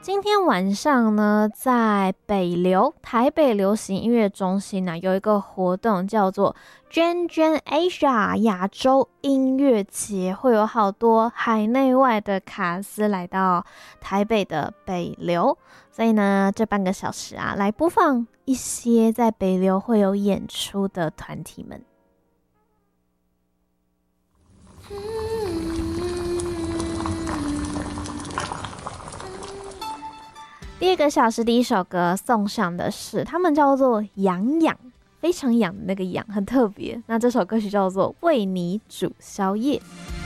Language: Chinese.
今天晚上呢，在台北流行音乐中心呢，有一个活动叫做 Gen Asia 亚洲音乐节，会有好多海内外的卡司来到台北的北流，所以呢，这半个小时啊，来播放一些在北流会有演出的团体们。第二个小时第一首歌送上的是他们叫做痒痒，非常痒的那个痒，很特别。那这首歌曲叫做为你煮宵夜。